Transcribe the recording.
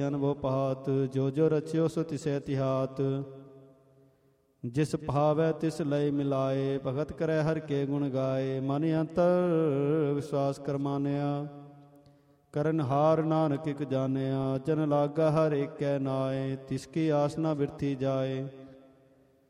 ਅਨਭੋ ਪਹਾਤ ਜੋ ਜੋ ਰਚਿਓ ਸੋ ਤਿਸੈ ਤਿਹਾਤ। ਜਿਸ ਭਾਵੈ ਤਿਸ ਲਈ ਮਿਲਾਏ ਭਗਤ ਕਰੈ ਹਰਿ ਕੇ ਗੁਣ ਗਾਏ। ਮਨ ਅੰਤਰ ਵਿਸ਼ਵਾਸ ਕਰ ਮਾਨਿਆ ਕਰਨ ਹਾਰ ਨਾਨਕ ਇਕ ਜਾਣਿਆ। ਜਨ ਲਾਗਾ ਹਰ ਏਕੈ ਨਾਏ ਤਿਸ ਕੀ ਆਸ ਨਾ ਬਿਰਥੀ ਜਾਏ।